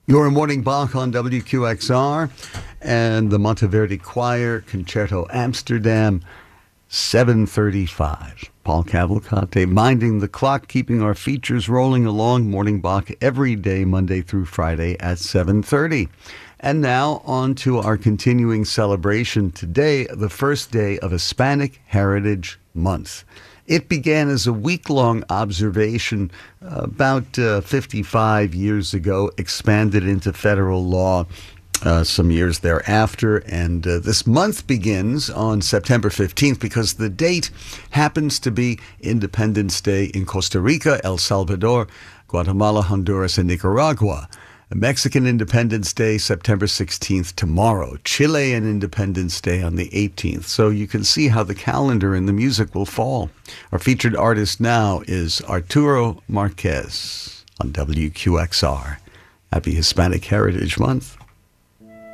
You're in Morning Bach on WQXR and the Monteverdi Choir, Concerto Amsterdam, 7:35. Paul Cavalcante minding the clock, keeping our features rolling along. Morning Bach every day, Monday through Friday at 7:30. And now on to our continuing celebration today, the first day of Hispanic Heritage Month. It began as a week-long observation about 55 years ago, expanded into federal law some years thereafter. And this month begins on September 15th because the date happens to be Independence Day in Costa Rica, El Salvador, Guatemala, Honduras, and Nicaragua. Mexican Independence Day, September 16th, tomorrow. Chilean Independence Day on the 18th. So you can see how the calendar and the music will fall. Our featured artist now is Arturo Marquez on WQXR. Happy Hispanic Heritage Month.